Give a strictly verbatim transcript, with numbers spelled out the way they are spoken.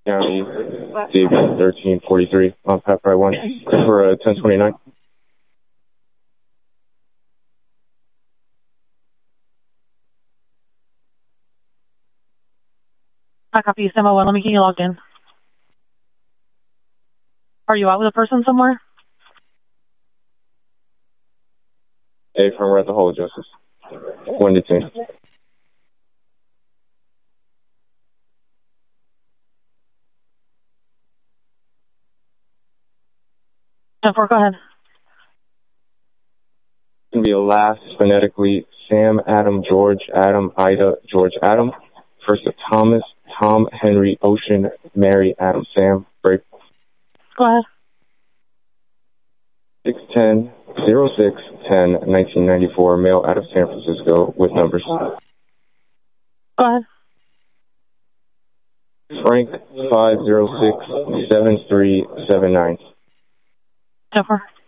County, David thirteen forty-three on Pat Fry one for uh, ten twenty-nine. I copy you, Demo one. Let me get you logged in. Are you out with a person somewhere? Hey, from we're at the Hall of Justice. One detained. ten four, go ahead. It's going to be a last phonetically Sam, Adam, George, Adam, Ida, George, Adam. First of Thomas, Tom, Henry, Ocean, Mary, Adam, Sam, break. Go ahead. six ten oh six ten nineteen ninety-four, male out of San Francisco with numbers. Go ahead. Frank five oh six seven three seven nine. ten four.